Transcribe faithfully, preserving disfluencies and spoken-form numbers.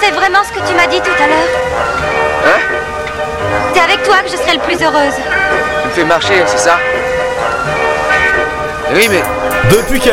C'est vraiment ce que tu m'as dit tout à l'heure. Hein? C'est avec toi que je serai le plus heureuse. Tu me fais marcher, c'est ça? Oui, mais... Depuis qu'elle